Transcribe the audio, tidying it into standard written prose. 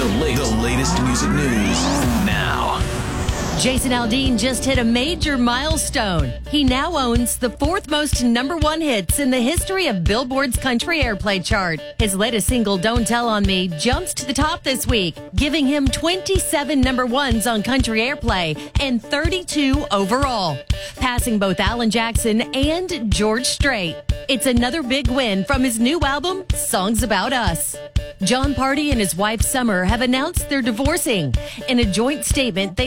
The latest music news now. Jason Aldean just hit a major milestone. He now owns the fourth most #1 hits in the history of Billboard's country airplay chart. His latest single, Don't Tell on Me, jumps to the top this week, giving him 27 #1s on country airplay and 32 overall, passing both Alan Jackson and George Strait. It's another big win from his new album, Songs About Us. Jon Pardi and his wife Summer have announced they're divorcing. In a joint statement, they